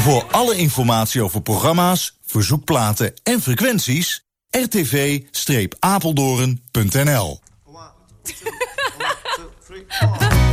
Voor alle informatie over programma's, verzoekplaten en frequenties... rtv-apeldoorn.nl